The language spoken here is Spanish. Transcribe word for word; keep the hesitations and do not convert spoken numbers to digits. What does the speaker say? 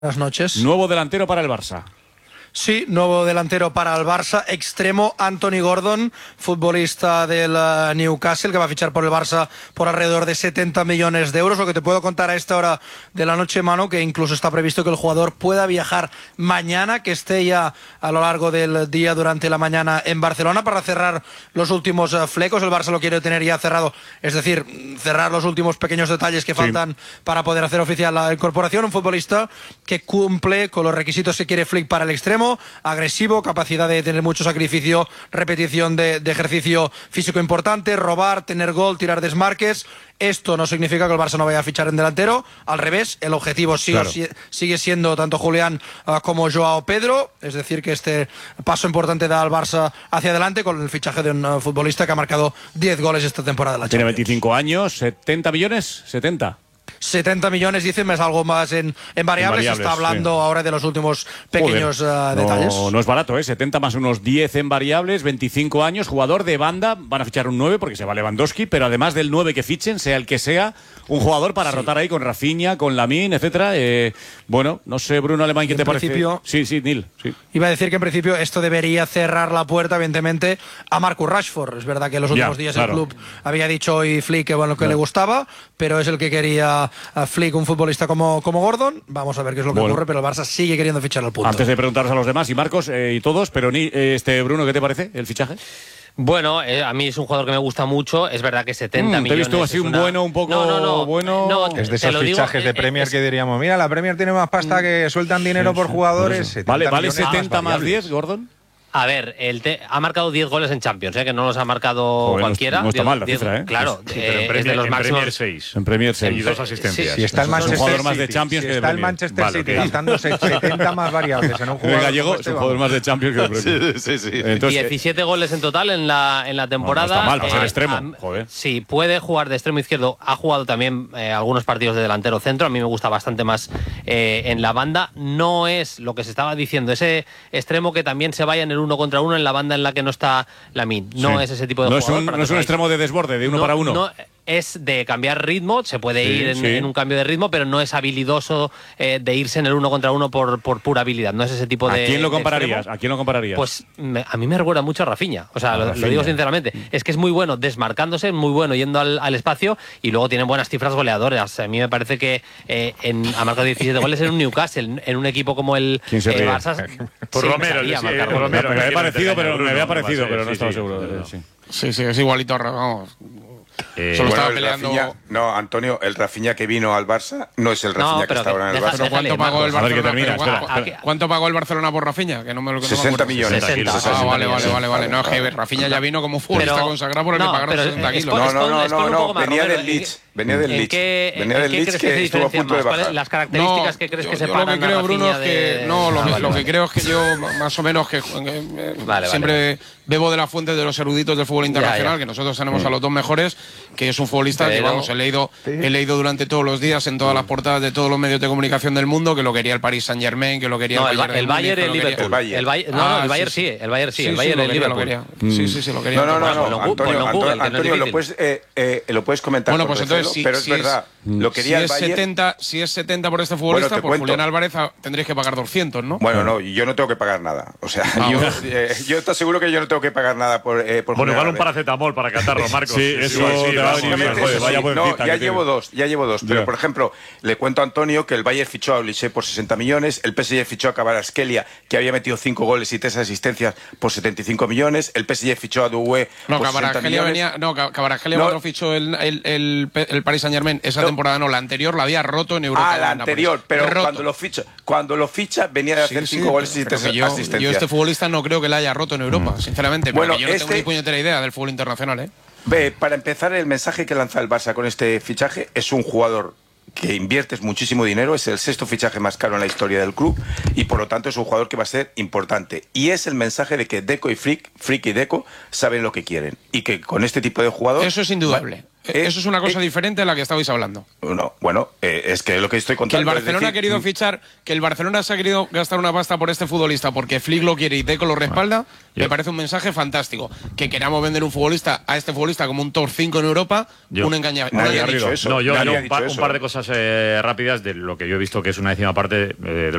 Buenas noches. Nuevo delantero para el Barça. Sí, nuevo delantero para el Barça, extremo Anthony Gordon, futbolista del uh, Newcastle, que va a fichar por el Barça por alrededor de setenta millones de euros. Lo que te puedo contar a esta hora de la noche, Manu, que incluso está previsto que el jugador pueda viajar mañana, que esté ya a lo largo del día durante la mañana en Barcelona para cerrar los últimos uh, flecos. El Barça lo quiere tener ya cerrado, es decir, cerrar los últimos pequeños detalles que faltan sí. para poder hacer oficial la incorporación. Un futbolista que cumple con los requisitos que quiere Flick para el extremo: agresivo, capacidad de tener mucho sacrificio, repetición de, de ejercicio físico importante, robar, tener gol, tirar desmarques. Esto no significa que el Barça no vaya a fichar en delantero, al revés, el objetivo sigue, claro. sigue siendo tanto Julián uh, como Joao Pedro, es decir, que este paso importante da al Barça hacia adelante con el fichaje de un uh, futbolista que ha marcado diez goles esta temporada. La Tiene veinticinco años, setenta millones, setenta. setenta millones, dicen, es algo más en, en variables. Se está hablando sí. ahora de los últimos pequeños uh, detalles. No, no es barato, ¿eh? setenta más unos diez en variables, veinticinco años, jugador de banda. Van a fichar un nueve porque se va Lewandowski, pero además del nueve que fichen, sea el que sea, un jugador para sí. rotar ahí con Rafinha, con Lamine, etcétera. Eh, bueno, no sé, Bruno Alemán, ¿qué te parece? Sí, sí, Neil. Sí. Iba a decir que en principio esto debería cerrar la puerta, evidentemente, a Marcus Rashford. Es verdad que en los últimos ya, días claro. el club había dicho hoy Flick que bueno que claro. le gustaba, pero es el que quería a Flick, un futbolista como, como Gordon. Vamos a ver qué es lo que bueno. ocurre, pero el Barça sigue queriendo fichar al punto. Antes de preguntaros a los demás, y Marcos eh, y todos, pero ni eh, este Bruno, ¿qué te parece el fichaje? Bueno, eh, a mí es un jugador que me gusta mucho. Es verdad que setenta mm, millones. ¿Te he visto así un una... bueno, un poco no, no, no, bueno? No, es de esos fichajes digo, de Premier es... que diríamos, mira, la Premier tiene más pasta que sueltan dinero sí, por sí, jugadores. Por vale, vale setenta más diez, Gordon. A ver, el te ha marcado diez goles en Champions, ¿eh? Que no los ha marcado Joder, cualquiera. No, no está mal la diez, cifra, ¿eh? Claro, sí, pero en eh, Premier, es de los en máximos. Premier seis. En Premier seis. Y dos asistencias. Si está el Manchester es un jugador City, más de Champions si que de está Premier. el Manchester vale, City okay. gastándose setenta más variables en un jugador. El gallego es un jugador más de Champions que de Premier. Sí, sí, sí. Entonces, diecisiete goles en total en la, en la temporada. No, no está mal, para eh, ser extremo. A, Joder. Sí, puede jugar de extremo izquierdo. Ha jugado también eh, algunos partidos de delantero centro. A mí me gusta bastante más eh, en la banda. No es lo que se estaba diciendo, ese extremo que también se vaya en el uno contra uno en la banda en la que no está Lamine. No sí. es ese tipo de no jugador. Es un, no es un extremo de desborde, de uno no, para uno. No, es de cambiar ritmo, se puede sí, ir en, sí. en un cambio de ritmo, pero no es habilidoso eh, de irse en el uno contra uno por, por pura habilidad. No es ese tipo de. ¿A quién lo compararías? ¿A quién lo compararías? Pues me, a mí me recuerda mucho a Rafinha. O sea, lo, Rafinha. lo digo sinceramente. Es que es muy bueno desmarcándose, muy bueno yendo al, al espacio y luego tiene buenas cifras goleadoras. A mí me parece que eh, en, ha marcado diecisiete goles en un Newcastle, en un equipo como el ¿Quién se eh, Barça. Por sí, Romero, sí, Romero. Me había parecido, pero me había parecido, pero no sí, estaba sí, seguro. no, no. Sí. sí, sí, es igualito. Vamos. Eh, Solo bueno, estaba peleando. Rafinha, no, Antonio, el Rafinha que vino al Barça no es el Rafinha no, que está ahora en el Barça. Pero ¿cuánto pagó el Barcelona? Termina, ¿cuánto, ¿Cuánto pagó el Barcelona por Rafinha? Que no me lo que sesenta no me millones. sesenta. Ah, vale, vale, vale, vale. No, es que Rafinha ya vino como futbolista consagrado por el no, que pagaron sesenta kilos. No, no, no, no, no, venía del Leeds. Venía del Leeds. Venía del Leeds que estuvo a punto de bajar. Las características que crees que separan a Rafinha. Lo que creo, Bruno, es que no, lo que creo es que yo más o menos que siempre bebo de la fuente de los eruditos del fútbol internacional, que nosotros tenemos a los dos mejores, que es un futbolista que vamos, he leído Sí. He leído durante todos los días en todas las portadas de todos los medios de comunicación del mundo que lo quería el Paris Saint-Germain, que lo quería no, el Bayern. El Bayern y el Liverpool. El Bayern. El Bayern, no, ah, no, el Bayern sí, sí, el Bayern sí, sí el Bayern y el Liverpool. Sí, sí, sí, lo quería. No, no, no, no. Antonio, Antonio, Antonio lo, puedes, eh, eh, lo puedes comentar. Bueno, pues recelo, entonces, si, pero es si verdad. Es, lo quería si, el es Bayern, setenta, si es setenta por este futbolista, bueno, por cuento. Julián Álvarez tendréis que pagar doscientos, ¿no? Bueno, no, yo no tengo que pagar nada. O sea, ah, yo, bueno. eh, yo te aseguro que yo no tengo que pagar nada por. Eh, por bueno, igual un paracetamol para catarlo, Marcos. Sí, eso te va a venir bien. Vaya no, ya llevo dos, ya llevo dos. Pero, por ejemplo, le cuento a Antonio que el Bayern fichó a Olise por sesenta millones, el P S G fichó a Kvaratskhelia, que había metido cinco goles y tres asistencias por setenta y cinco millones, el P S G fichó a Doué no, por sesenta millones. Venía, no, Kvaratskhelia no lo fichó el, el, el, el Paris Saint-Germain esa no. temporada, no, la anterior la había roto en Europa. Ah, la anterior, pero cuando lo ficha, cuando lo ficha venía de hacer sí, cinco sí, goles y tres yo, asistencias. Yo este futbolista no creo que la haya roto en Europa, mm. sinceramente, bueno, porque yo no este... tengo ni puñetera idea del fútbol internacional, ¿eh? Ve, para empezar, el mensaje que lanza el Barça con este fichaje es un jugador que inviertes muchísimo dinero, es el sexto fichaje más caro en la historia del club y por lo tanto es un jugador que va a ser importante. Y es el mensaje de que Deco y Flick, Flick y Deco saben lo que quieren y que con este tipo de jugador... Eso es indudable. Eh, Eso es una cosa eh, diferente a la que estabais hablando. No, bueno, eh, es que lo que estoy Que contando. el Barcelona es decir, ha querido fichar, que el Barcelona se ha querido gastar una pasta por este futbolista porque Flick lo quiere y Deco lo respalda, yo- me parece un mensaje fantástico. Que queramos vender un futbolista a este futbolista como un top cinco en Europa, Yo- un engaña. Nadie un ha dicho engaño. eso. No, yo, Nadie yo ha un, dicho par, eso. un par de cosas eh, rápidas de lo que yo he visto que es una décima parte eh, de